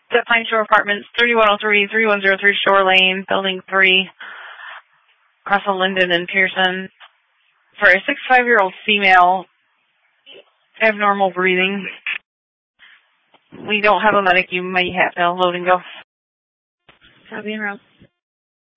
at Pine Shore Apartments, 3103, 3103 Shore Lane, Building 3, across from Linden and Pearson, for a 65-year-old female, abnormal breathing. We don't have a medic. You may have to load and go. Copy and route.